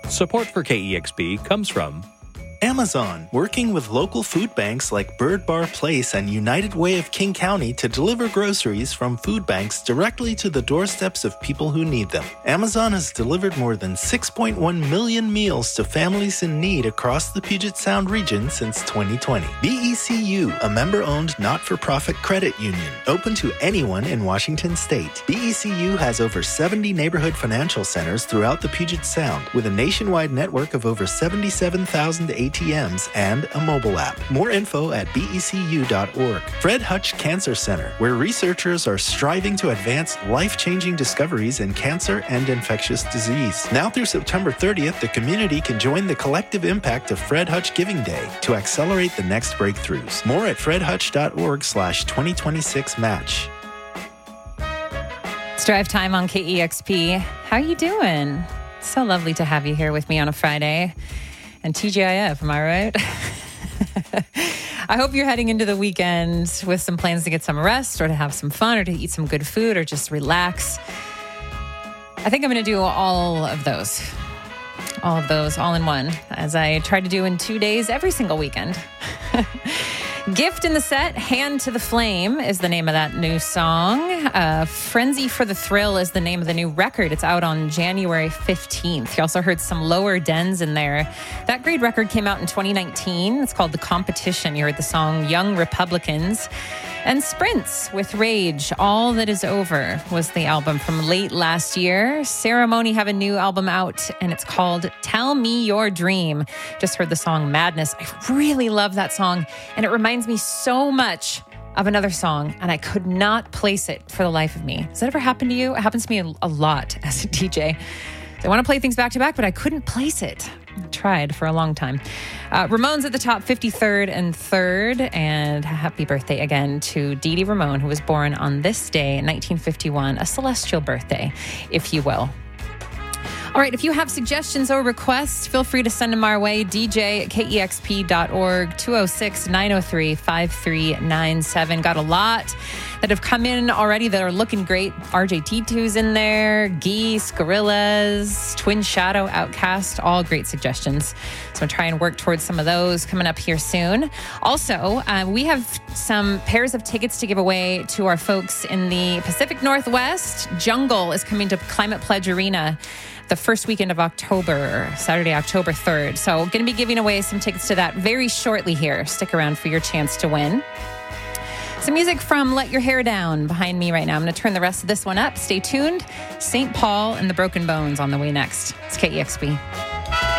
Support for KEXP comes from Amazon, working with local food banks like Bird Bar Place and United Way of King County to deliver groceries from food banks directly to the doorsteps of people who need them. Amazon has delivered more than 6.1 million meals to families in need across the Puget Sound region since 2020. BECU, a member-owned not-for-profit credit union, open to anyone in Washington state. BECU has over 70 neighborhood financial centers throughout the Puget Sound, with a nationwide network of over 77,000 ATMs and a mobile app. More info at becu.org. Fred Hutch Cancer Center, where researchers are striving to advance life-changing discoveries in cancer and infectious disease. Now through September 30th, the community can join the collective impact of Fred Hutch Giving Day to accelerate the next breakthroughs. More at fredhutch.org/2026match. It's drive time on KEXP. How you doing? So lovely to have you here with me on a Friday. And TGIF, am I right? I hope you're heading into the weekend with some plans to get some rest or to have some fun or to eat some good food or just relax. I think I'm going to do all of those all in one, as I try to do in 2 days every single weekend. Gift in the Set, Hand to the Flame is the name of that new song. Frenzy for the Thrill is the name of the new record. It's out on January 15th. You also heard some Lower Dens in there. That great record came out in 2019. It's called The Competition. You heard the song Young Republicans. And Sprints with Rage, All That Is Over was the album from late last year. Ceremony have a new album out, and it's called Tell Me Your Dream. Just heard the song Madness. I really love that song, and it reminds me so much of another song, and I could not place it for the life of me. Does that ever happen to you? It happens to me a lot as a DJ. I want to play things back to back, but I couldn't place it. I tried for a long time. Ramone's at the top, 53rd and 3rd. And happy birthday again to Dee Dee Ramone, who was born on this day in 1951, a celestial birthday, if you will. All right, if you have suggestions or requests, feel free to send them our way. DJ at KEXP.org, 206-903-5397. Got a lot that have come in already that are looking great. RJT2's in there, Geese, Gorillaz, Twin Shadow, Outcast, all great suggestions. So I'll try and work towards some of those coming up here soon. Also, we have some pairs of tickets to give away to our folks in the Pacific Northwest. Jungle is coming to Climate Pledge Arena the first weekend of October, Saturday, October 3rd. So going to be giving away some tickets to that very shortly here. Stick around for your chance to win. Some music from Let Your Hair Down behind me right now. I'm going to turn the rest of this one up. Stay tuned. St. Paul and the Broken Bones on the way next. It's KEXP.